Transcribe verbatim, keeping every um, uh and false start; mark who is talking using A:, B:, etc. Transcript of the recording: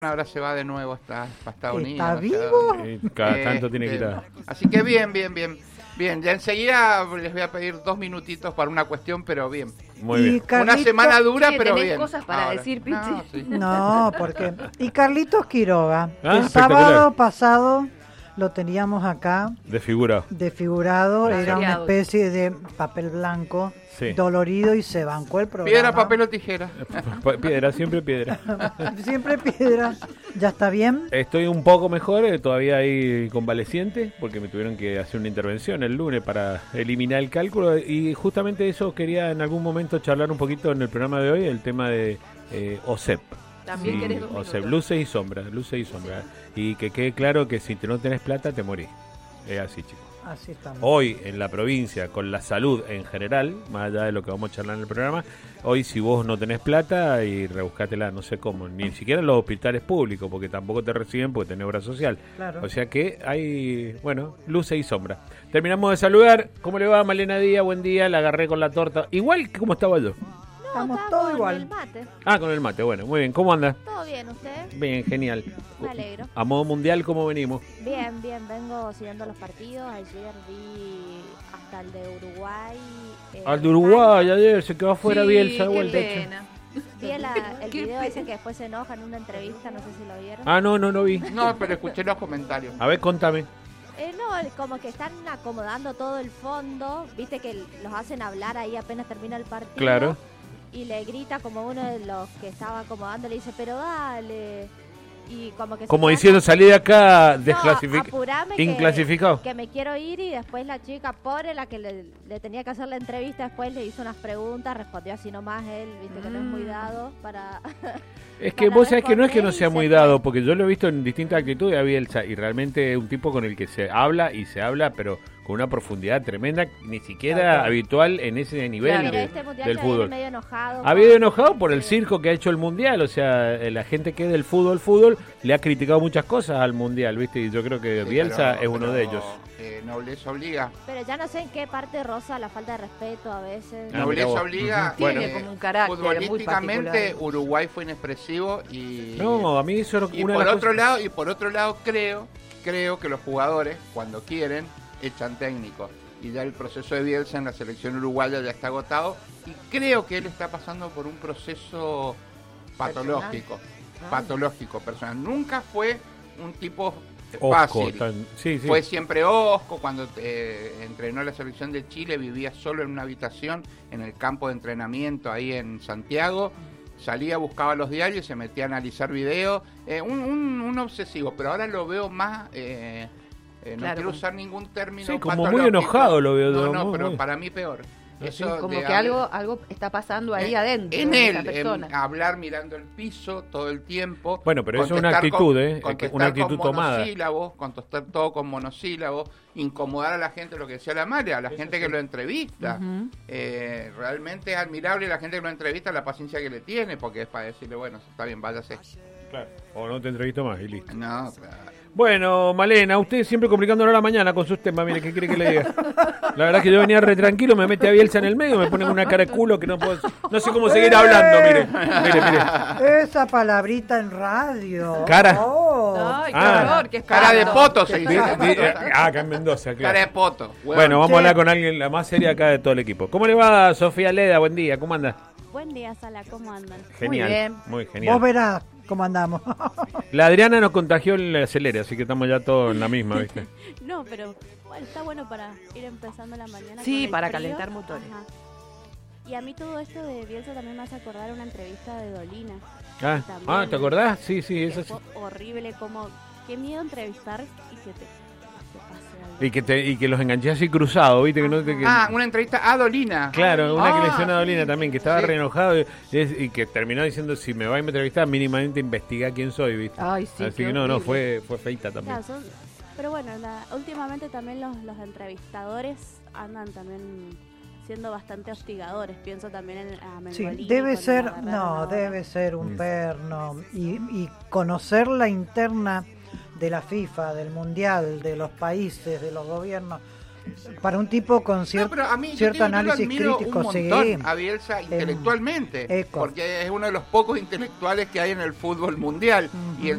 A: ahora se va de nuevo hasta, hasta Estados Unidos.
B: ¿Está
A: no sé
B: vivo?
A: dónde.
C: Eh, Cada
A: Eh,
C: tanto tiene que ir
A: eh,
C: a...
A: Así que bien, bien, bien. Bien, ya enseguida les voy a pedir dos minutitos para una cuestión, pero bien.
C: Muy
B: Y
C: bien.
B: Carlito-
A: Una semana dura,
D: Sí,
A: pero
D: tenés
A: bien.
D: cosas para
A: Ahora.
D: decir, Pichi.
A: No, sí.
B: No, porque... Y Carlitos Quiroga,
C: Ah,
B: el
C: espectacular.
B: sábado pasado lo teníamos acá
C: Desfigurado.
B: desfigurado, era una
D: Desfigurado.
B: especie de papel blanco,
C: Sí.
B: dolorido, y se bancó el programa.
A: Piedra, papel o tijera.
C: Pa- Piedra, siempre piedra.
B: Siempre piedra. ¿Ya está bien?
C: Estoy un poco mejor, eh, todavía ahí convaleciente, porque me tuvieron que hacer una intervención el lunes para eliminar el cálculo. Y justamente eso quería en algún momento charlar un poquito en el programa de hoy, el tema de eh, O S E P.
D: También
C: Sí,
D: querés dos
C: O S E P,
D: minutos.
C: luces y sombras, luces y sombras. Y que quede claro que si te no tenés plata, te morís. Es así, chicos.
B: Así estamos.
C: Hoy en la provincia, con la salud en general, más allá de lo que vamos a charlar en el programa, hoy si vos no tenés plata y rebuscátela, no sé cómo, ni siquiera en los hospitales públicos, porque tampoco te reciben porque tenés obra social.
B: Claro.
C: O sea que hay, bueno, luces y sombras. Terminamos de saludar. ¿Cómo le va, Malena Díaz? Buen día, la agarré con la torta. Igual que como estaba yo.
B: Estamos
E: estaba
B: todos
E: con
B: igual.
E: el mate.
C: Ah, con el mate, bueno, muy bien. ¿Cómo anda?
E: ¿Todo bien usted?
C: Bien, genial.
E: Me alegro.
C: A modo mundial, ¿cómo venimos?
E: Bien, bien, vengo siguiendo los partidos. Ayer vi hasta el de Uruguay. eh,
C: Al de Uruguay, ayer se quedó afuera
D: Sí,
C: Bielsa de
D: qué
C: vuelta. che.
D: pena.
E: Vi la- el
D: Qué
E: video
D: pena.
E: ese que después se enoja en una entrevista, no sé si lo vieron.
C: Ah, no, no, no vi.
A: No, pero escuché los comentarios.
C: A ver, contame.
E: Eh, no, el- como que están acomodando todo el fondo. Viste que los hacen hablar ahí apenas termina el partido.
C: Claro.
E: Y le grita como uno de los que estaba acomodando, le dice, pero dale. Y como que se
C: Como
E: enoja.
C: diciendo, salí de acá
E: No,
C: desclasificado.
E: apurame que-
C: Inclasificado.
E: Que me quiero ir, y después la chica pobre, la que le, le tenía que hacer la entrevista, después le hizo unas preguntas, respondió así nomás él, viste que no es muy dado para...
C: Es que
E: para
C: vos sabés que no es que no
E: responder
C: sea
E: y
C: muy
E: se
C: dado,
E: fue.
C: porque yo lo he visto en distintas actitudes a Bielsa y realmente es un tipo con el que se habla y se habla, pero con una profundidad tremenda, ni siquiera
B: Claro.
C: habitual en ese nivel
D: Claro.
E: Pero
C: de-
E: este mundial
C: del
E: ya viene
C: fútbol.
E: medio enojado.
C: Ha habido
E: con-
C: enojado por el
E: Sí.
C: circo que ha hecho el mundial, o sea, eh, la gente que es del fútbol, fútbol, le ha criticado muchas cosas al mundial, ¿viste? Y yo creo que
A: Sí,
C: Bielsa
A: pero-
C: es uno
A: pero,
C: de ellos.
A: Eh, nobleza obliga.
E: Pero ya no sé en qué parte rosa la falta de respeto a veces.
C: Ah, mirá
A: Nobleza
C: vos.
A: obliga.
C: Ujú. Bueno.
D: Tiene como un carácter muy
A: Futbolísticamente,
D: particular.
A: Uruguay fue inexpresivo y...
C: No, a mí eso era
A: Y
C: una de
A: por
C: las
A: otro
C: cosas-
A: lado, y por otro lado creo, creo que los jugadores, cuando quieren, echan técnicos. Y ya el proceso de Bielsa en la selección uruguaya ya está agotado. Y creo que él está pasando por un proceso patológico.
D: Ah.
A: Patológico, personal. Nunca fue un tipo
C: Osco,
A: fácil.
C: tan- sí, sí.
A: Fue siempre osco. Cuando eh, entrenó la selección de Chile, vivía solo en una habitación en el campo de entrenamiento ahí en Santiago. Salía, buscaba los diarios, se metía a analizar videos. Eh, un, un, un obsesivo, pero ahora lo veo más... eh, eh, no
D: Claro,
A: quiero
D: como-
A: usar ningún término
C: Sí, como muy
A: patológico.
C: enojado lo veo
A: No,
C: yo,
A: no,
C: muy,
A: pero
C: muy.
A: para mí peor. Eso
D: Como
A: de
D: que
A: hablar-
D: algo, algo está pasando ahí
A: en-
D: adentro
A: En
D: de
A: él,
D: esa persona.
A: en hablar mirando el piso todo el tiempo.
C: Bueno, pero eso es una
A: contestar
C: actitud,
A: con-
C: ¿eh? Es que
A: contestar
C: una actitud
A: con
C: tomada.
A: monosílabos, contestar todo con monosílabos, incomodar a la gente, lo que decía la madre, a la gente que lo entrevista.
D: Ujú.
A: Eh, realmente es admirable la gente que lo entrevista, la paciencia que le tiene, porque es para decirle, bueno, está bien, váyase.
C: Claro. O no te entrevisto más y listo.
A: No, claro.
C: Bueno, Malena, usted siempre complicándolo la mañana con sus temas, mire, ¿qué quiere que le diga? La verdad que yo venía re tranquilo, me mete a Bielsa en el medio, me pone una cara de culo que no puedo, no sé cómo seguir hablando, mire, mire, mire.
B: Esa palabrita en radio.
C: Cara.
B: Oh.
D: Ay, qué
C: Ah.
D: horror, qué
A: Cara de
D: espanto.
A: poto se
C: Di-
A: dice.
C: di- eh, ah, acá en Mendoza,
A: Cara de
C: claro.
A: poto. huevón.
C: Bueno, vamos
B: Che.
C: a hablar con alguien, la más seria acá de todo el equipo. ¿Cómo le va, Sofía Leda? Buen día, ¿cómo anda?
E: Buen día, Sala, ¿cómo andan?
C: Genial,
D: bien.
C: muy
B: Vos
C: genial.
B: verás cómo andamos.
C: La Adriana nos contagió el acelere, así que estamos ya todos en la misma, ¿viste?
E: No, pero bueno, está bueno para ir empezando la mañana.
D: Sí,
E: con el
D: para
E: frío.
D: calentar motores.
E: Ajá. Y a mí todo esto de Bielsa también me hace acordar una entrevista de Dolina.
C: Ah,
E: También.
C: ah, ¿te acordás? Sí, sí,
E: Que
C: eso sí.
E: fue horrible, como qué miedo entrevistar y que te, te pase algo.
C: Y que, te, y que los enganché así cruzados, ¿viste? Que no te, que-
A: Ah, una entrevista a Dolina.
C: Claro, una que
A: Ah,
C: le hicieron a Dolina
A: sí,
C: también, que estaba
A: sí.
C: re enojado y, y que terminó diciendo, si me va a entrevistar, mínimamente investiga quién soy, ¿viste?
D: Ay, sí,
C: Así
D: qué
C: que no, no,
D: horrible.
C: fue, fue feita también.
E: Claro, son- pero bueno, la- últimamente también los, los entrevistadores andan también siendo bastante hostigadores. Pienso también en a
B: Sí,
E: Mengolini,
B: debe
E: cuando
B: ser,
E: lo agarraron
B: no,
E: ahora.
B: debe ser un
C: Mm.
B: perno. Y, y conocer la interna de la FIFA, del Mundial, de los países, de los gobiernos, para un tipo con cier-
A: No, pero a mí, yo
B: cierto
A: digo, yo lo
B: análisis
A: admiro
B: crítico,
A: un
B: sí.
A: montón a Bielsa intelectualmente,
B: eco.
A: porque es uno de los pocos intelectuales que hay en el fútbol mundial.
B: Ujú.
A: Y el